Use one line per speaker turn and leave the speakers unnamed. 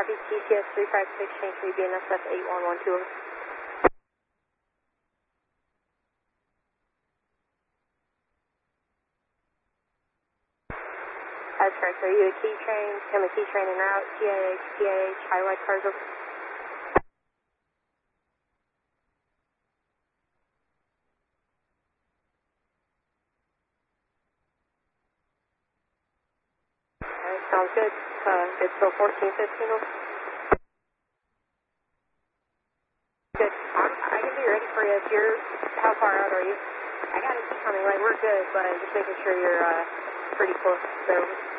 Copy TCS 356, change 3 BNSF 8112. That's correct. Are you a key train? Come a key train and out, TIH, high wide cargo. Sounds good. Good till 1415. Good. I can be ready for you if you're, how far out are you? I got a key coming, like we're good, but just making sure you're pretty close. So